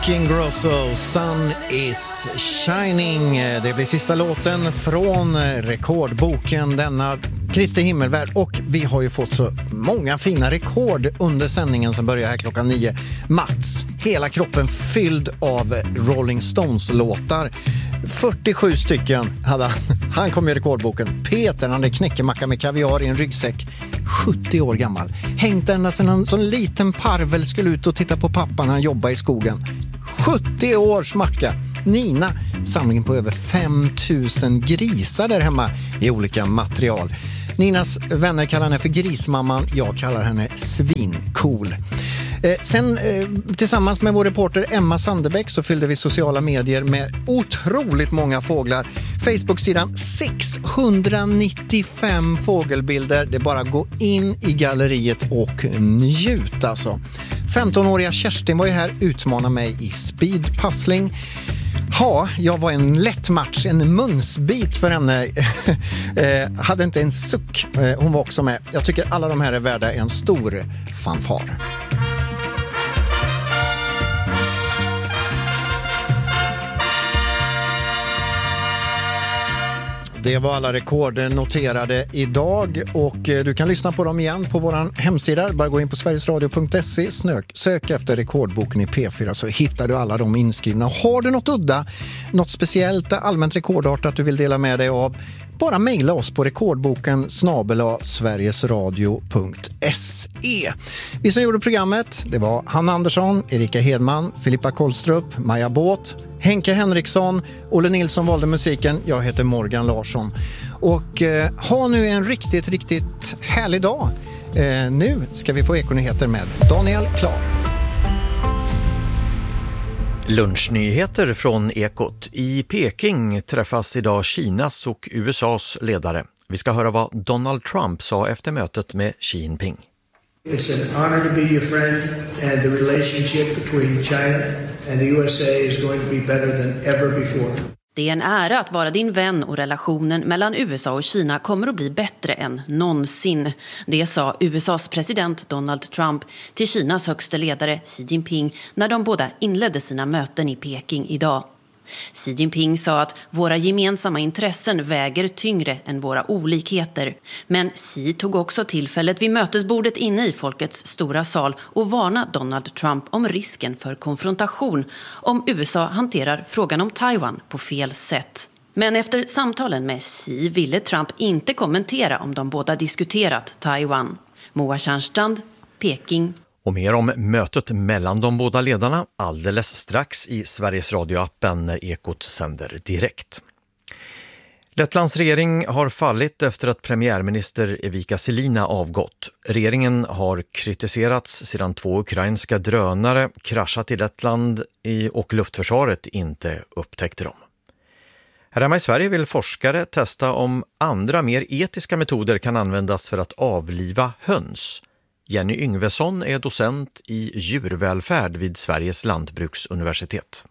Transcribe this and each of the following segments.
Ingrosso, Sun is shining. Det blir sista låten från rekordboken denna Kristi himmelvärld, och vi har ju fått så många fina rekord under sändningen som börjar här klockan 9. Mats, hela kroppen fylld av Rolling Stones-låtar. 47 stycken hade han. Han kom i rekordboken. Peter, han hade knäckemacka med kaviar i en ryggsäck. 70 år gammal. Hängt ända sedan han som liten parvel skulle ut och titta på pappan när han jobbade i skogen. 70 års macka. Nina, samlingen på över 5000 grisar där hemma i olika material. Ninas vänner kallar henne för grismamman. Jag kallar henne svincool. Sen tillsammans med vår reporter Emma Sanderbäck så fyllde vi sociala medier med otroligt många fåglar. Facebook-sidan 695 fågelbilder. Det är bara att gå in i galleriet och njuta alltså. 15-åriga Kerstin var ju här, utmanade mig i speedpassling. Ja, jag var en lätt match, en munsbit för henne. Hade inte en suck. Hon var också med. Jag tycker alla de här är värda en stor fanfar. Det var alla rekord noterade idag, och du kan lyssna på dem igen på vår hemsida. Bara gå in på sverigesradio.se, sök efter rekordboken i P4 så hittar du alla de inskrivna. Har du något udda, något speciellt, allmänt rekordart att du vill dela med dig av, bara mejla oss på rekordboken@sverigesradio.se. Vi som gjorde programmet, det var Hanna Andersson, Erika Hedman, Filippa Kollstrup, Maja Båt, Henke Henriksson, Olle Nilsson valde musiken, jag heter Morgan Larsson. Och ha nu en riktigt härlig dag. Nu ska vi få ekonyheter med Daniel Klar. Lunchnyheter från Ekot. I Peking träffas idag Kinas och USAs ledare. Vi ska höra vad Donald Trump sa efter mötet med Xi Jinping. It's an honor to be your friend, and the relationship between China and the USA is going to be better than ever before. Det är en ära att vara din vän, och relationen mellan USA och Kina kommer att bli bättre än någonsin. Det sa USAs president Donald Trump till Kinas högste ledare Xi Jinping när de båda inledde sina möten i Peking idag. Xi Jinping sa att våra gemensamma intressen väger tyngre än våra olikheter. Men Xi tog också tillfället vid mötesbordet inne i folkets stora sal och varnade Donald Trump om risken för konfrontation om USA hanterar frågan om Taiwan på fel sätt. Men efter samtalen med Xi ville Trump inte kommentera om de båda diskuterat Taiwan. Moa Tjärnstrand, Peking. Och mer om mötet mellan de båda ledarna alldeles strax i Sveriges radioappen när Ekot sänder direkt. Lettlands regering har fallit efter att premiärminister Evika Selina avgått. Regeringen har kritiserats sedan 2 ukrainska drönare kraschat i Lettland och luftförsvaret inte upptäckte dem. Här hemma i Sverige vill forskare testa om andra mer etiska metoder kan användas för att avliva höns. Jenny Yngvesson är docent i djurvälfärd vid Sveriges lantbruksuniversitet.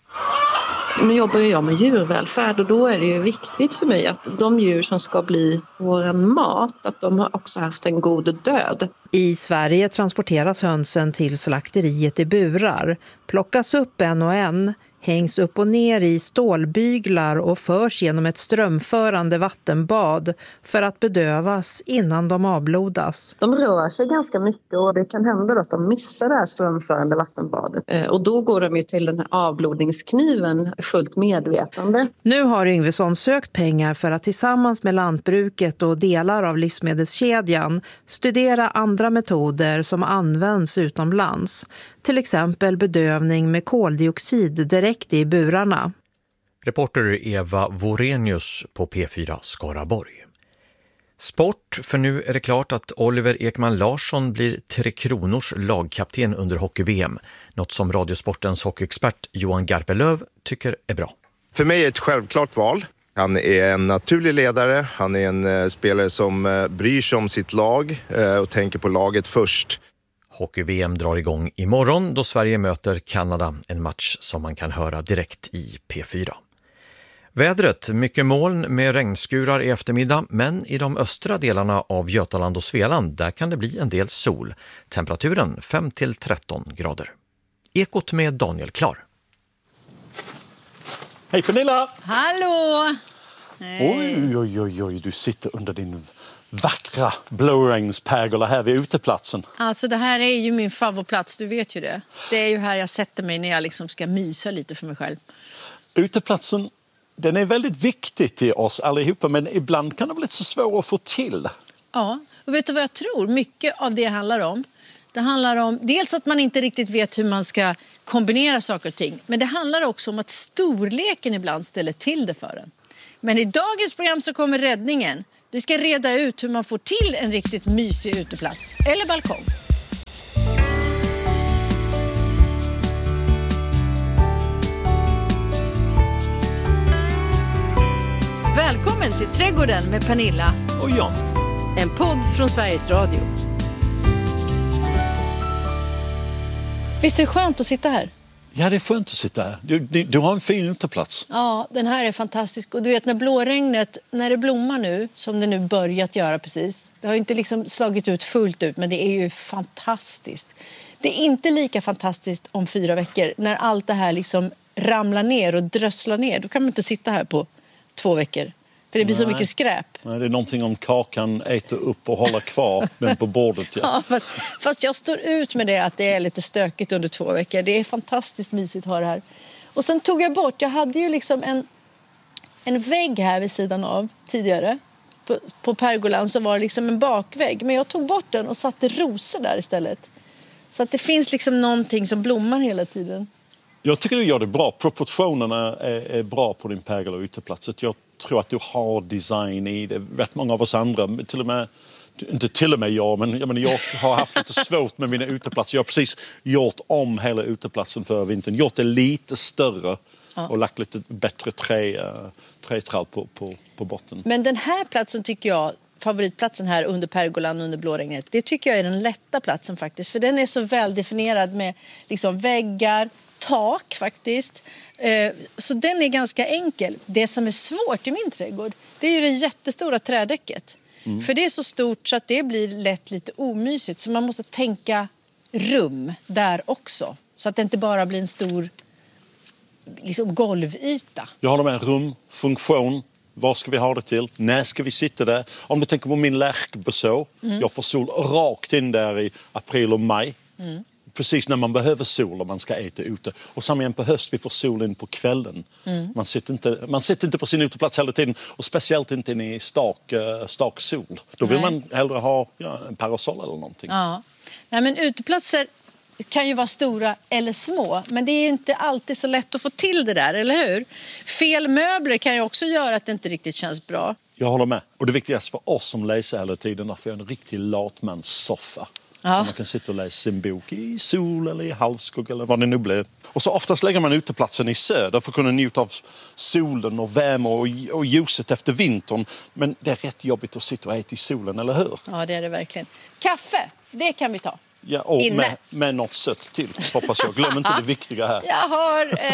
Nu jobbar jag med djurvälfärd, och då är det ju viktigt för mig att de djur som ska bli vår mat, att de har också haft en god död. I Sverige transporteras hönsen till slakteriet i burar, plockas upp en och en, hängs upp och ner i stålbyglar och förs genom ett strömförande vattenbad för att bedövas innan de avblodas. De rör sig ganska mycket, och det kan hända att de missar det här strömförande vattenbadet. Och då går de ju till den här avblodningskniven fullt medvetande. Nu har Yngvesson sökt pengar för att tillsammans med lantbruket och delar av livsmedelskedjan studera andra metoder som används utomlands. Till exempel bedövning med koldioxid direkt i burarna. Reporter Eva Vorenius på P4 Skaraborg. Sport, för nu är det klart att Oliver Ekman Larsson blir Tre Kronors lagkapten under hockey-VM. Något som Radiosportens hockeyexpert Johan Garpelöv tycker är bra. För mig är det ett självklart val. Han är en naturlig ledare, han är en spelare som bryr sig om sitt lag och tänker på laget först. Hockey-VM drar igång imorgon då Sverige möter Kanada, en match som man kan höra direkt i P4. Vädret, mycket moln med regnskurar i eftermiddag, men i de östra delarna av Götaland och Svealand där kan det bli en del sol. Temperaturen 5-13 grader. Ekot med Daniel Klar. Hej Pernilla! Hallå! Oj, du sitter under din vackra blåregnspergola här vid uteplatsen. Alltså det här är ju min favoritplats, du vet ju det. Det är ju här jag sätter mig när jag liksom ska mysa lite för mig själv. Uteplatsen, den är väldigt viktig till oss allihopa, men ibland kan det vara lite så svår att få till. Ja, och vet du vad jag tror? Mycket av det handlar om. Det handlar om dels att man inte riktigt vet hur man ska kombinera saker och ting. Men det handlar också om att storleken ibland ställer till det för en. Men i dagens program så kommer räddningen. Vi ska reda ut hur man får till en riktigt mysig uteplats eller balkong. Välkommen till Trädgården med Pernilla Och Jan. En podd från Sveriges Radio. Visst är det skönt att sitta här? Ja, det är skönt att sitta här. Du har en fin uteplats. Ja, den här är fantastisk. Och du vet när blåregnet, när det blommar nu, som det nu börjat göra precis. Det har ju inte liksom slagit ut fullt ut, men det är ju fantastiskt. Det är inte lika fantastiskt om 4 veckor när allt det här liksom ramlar ner och drösslar ner. Då kan man inte sitta här på 2 veckor. För det blir så mycket skräp. Nej, det är någonting om kakan äter upp och håller kvar men på bordet. Ja. Ja, fast jag står ut med det att det är lite stökigt under 2 veckor. Det är fantastiskt mysigt att ha det här. Och sen tog jag bort, jag hade ju liksom en vägg här vid sidan av tidigare. På pergolan så var det liksom en bakvägg. Men jag tog bort den och satte rosor där istället. Så att det finns liksom någonting som blommar hela tiden. Jag tycker du gör det bra. Proportionerna är bra på din pergola och uteplatsen. Jag tror att du har design i det. Rätt många av oss andra, inte till och med jag, men jag har haft lite svårt med mina uteplatser. Jag har precis gjort om hela uteplatsen för vintern. Gjort det lite större och lagt lite bättre trätrall på botten. Men den här platsen tycker jag, favoritplatsen här under pergolan, under blåregnet, det tycker jag är den lätta platsen faktiskt. För den är så väldefinierad med liksom väggar, tak faktiskt. Så den är ganska enkel. Det som är svårt i min trädgård, det är ju det jättestora trädäcket. För det är så stort så att det blir lätt lite omysigt. Så man måste tänka rum där också. Så att det inte bara blir en stor liksom golvyta. Jag håller med. Rum, funktion. Vad ska vi ha det till? När ska vi sitta där? Om du tänker på min lärkbeså. Jag får sol rakt in där i april och maj. Precis när man behöver sol och man ska äta ute. Och samma igen på höst, vi får sol in på kvällen. Man sitter inte på sin uteplats hela tiden. Och speciellt inte i stark sol. Då vill man hellre ha en parasoll eller någonting. Ja. Nej, men uteplatser kan ju vara stora eller små. Men det är inte alltid så lätt att få till det där, eller hur? Fel möbler kan ju också göra att det inte riktigt känns bra. Jag håller med. Och det viktigaste för oss som läser hela tiden är att vi har en riktig latmanssoffa. Man kan sitta och läsa sin bok i sol eller i halvskugg eller vad det nu blir. Och så oftast lägger man uteplatsen i söder för att kunna njuta av solen och värme och ljuset efter vintern. Men det är rätt jobbigt att sitta och äta i solen, eller hur? Ja, det är det verkligen. Kaffe, det kan vi ta. Ja, och med något sött till, hoppas jag. Glöm inte det viktiga här. Jag har